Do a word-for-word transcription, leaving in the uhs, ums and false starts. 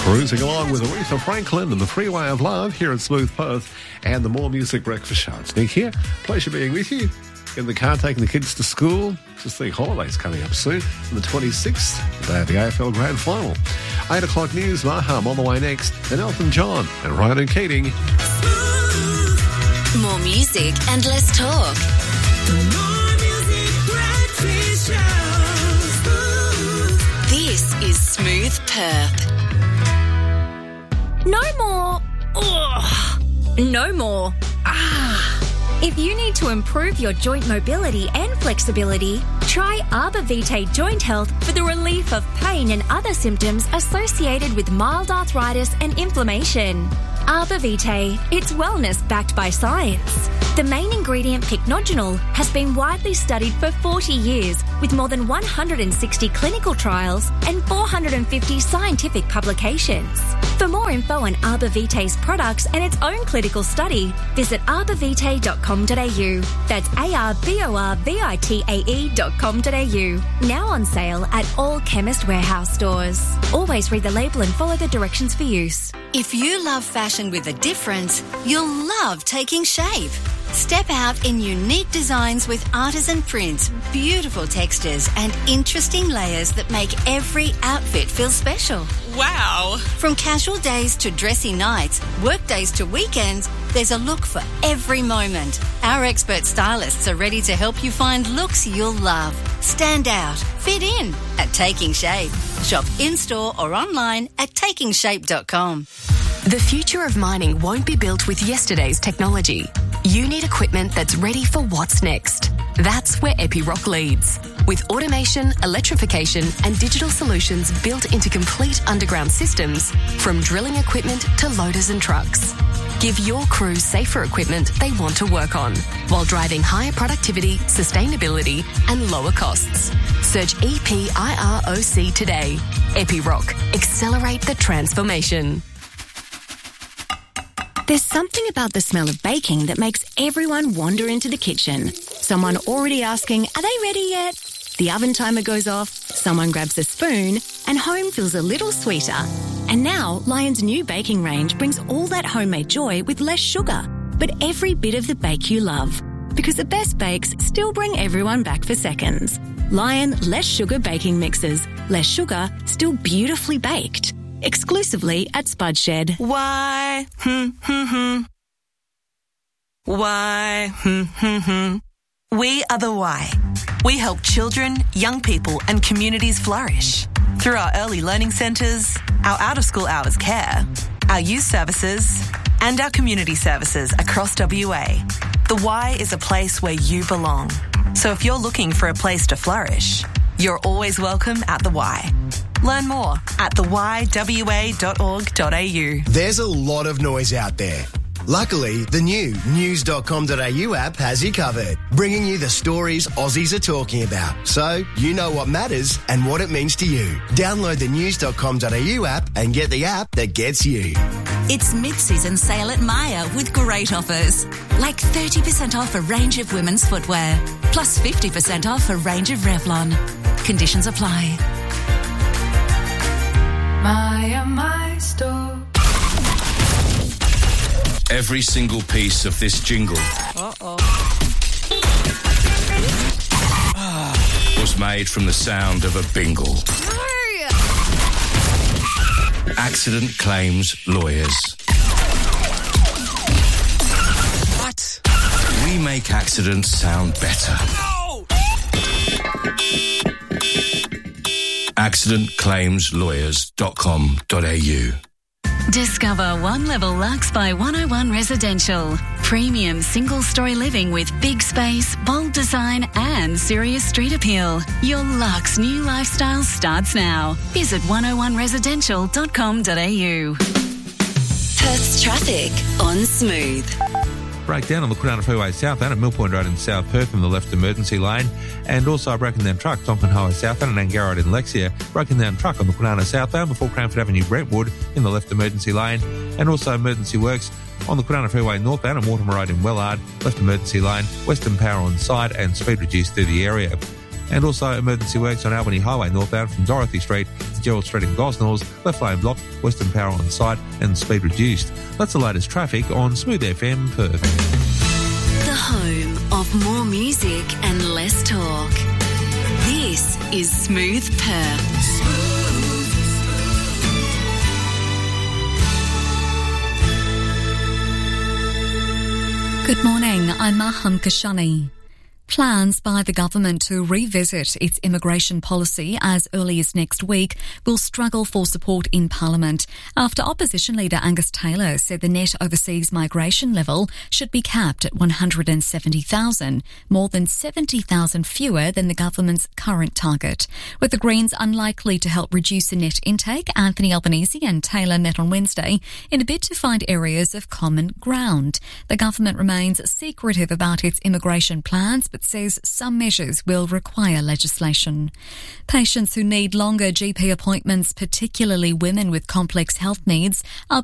Cruising along with Aretha Franklin and the Freeway of Love here at Smooth Perth and the More Music Breakfast Show. It's Nick here. Pleasure being with you. In the car taking the kids to school. Just the holidays coming up soon. On the twenty-sixth, the day of the A F L Grand Final. eight o'clock news, Maham on the way next. And Elton John and Ryan and Keating. More music and less talk. The More Music Breakfast Show. This is Smooth Perth. No more. Ugh. No more. Ah. If you need to improve your joint mobility and flexibility, try Arbor Vitae Joint Health for the relief of pain and other symptoms associated with mild arthritis and inflammation. Arbor Vitae, it's wellness backed by science. The main ingredient, pycnogenol, has been widely studied for forty years with more than one hundred sixty clinical trials and four hundred fifty scientific publications. For more info on Arbor Vitae's products and its own clinical study, visit arbor vitae dot com dot a u. That's A R B O R V I T A E dot com dot a u. Now on sale at all Chemist Warehouse stores. Always read the label and follow the directions for use. If you love fashion with a difference, you'll love Taking Shape. Step out in unique designs with artisan prints, beautiful textures and interesting layers that make every outfit feel special. Wow! From casual days to dressy nights, work days to weekends, there's a look for every moment. Our expert stylists are ready to help you find looks you'll love. Stand out, fit in at Taking Shape. Shop in-store or online at taking shape dot com. The future of mining won't be built with yesterday's technology. You need equipment that's ready for what's next. That's where Epiroc leads. With automation, electrification and digital solutions built into complete underground systems, from drilling equipment to loaders and trucks. Give your crew safer equipment they want to work on, while driving higher productivity, sustainability and lower costs. Search E P I R O C today. Epiroc. Accelerate the transformation. There's something about the smell of baking that makes everyone wander into the kitchen. Someone already asking, are they ready yet? The oven timer goes off, someone grabs a spoon, and home feels a little sweeter. And now, Lion's new baking range brings all that homemade joy with less sugar, but every bit of the bake you love. Because the best bakes still bring everyone back for seconds. Lion Less Sugar Baking Mixes. Less sugar, still beautifully baked. Exclusively at Spud Shed. Why? Hmm, hmm, hmm. Why? Hmm, hmm, hmm. We are the Why. We help children, young people and communities flourish. Through our early learning centres, our out-of-school hours care, our youth services and our community services across W A. The Y is a place where you belong. So if you're looking for a place to flourish, you're always welcome at the Y. Learn more at the y w a dot org dot a u. There's a lot of noise out there. Luckily, the new news dot com dot a u app has you covered, bringing you the stories Aussies are talking about, so you know what matters and what it means to you. Download the news dot com dot a u app and get the app that gets you. It's mid-season sale at Myer with great offers, like thirty percent off a range of women's footwear, plus fifty percent off a range of Revlon. Conditions apply. Myer, my store. Every single piece of this jingle Uh-oh. was made from the sound of a bingle. Accident Claims Lawyers. What? We make accidents sound better. No! accident claims lawyers dot com dot a u. Discover One Level Lux by one oh one Residential. Premium single-story living with big space, bold design and serious street appeal. Your Lux new lifestyle starts now. Visit one oh one residential dot com dot a u. Perth's traffic on Smooth. Breakdown on the Kwinana Freeway southbound at Mill Point Road in South Perth in the left emergency lane, and also a broken down truck Tonkin Highway southbound and Angara Road in Lexia. Broken down truck on the Kwinana southbound before Cranford Avenue Brentwood in the left emergency lane, and also emergency works on the Kwinana Freeway northbound at Mortimer Road in Wellard, left emergency lane, Western Power on side and speed reduced through the area. And also emergency works on Albany Highway northbound from Dorothy Street to Gerald Street and Gosnells, left lane blocked, Western Power on site and speed reduced. That's the latest traffic on Smooth F M Perth. The home of more music and less talk. This is Smooth Perth. Good morning, I'm Maham Kashani. Plans by the government to revisit its immigration policy as early as next week will struggle for support in Parliament after Opposition Leader Angus Taylor said the net overseas migration level should be capped at one hundred seventy thousand, more than seventy thousand fewer than the government's current target. With the Greens unlikely to help reduce the net intake, Anthony Albanese and Taylor met on Wednesday in a bid to find areas of common ground. The government remains secretive about its immigration plans, but says some measures will require legislation. Patients who need longer G P appointments, particularly women with complex health needs, are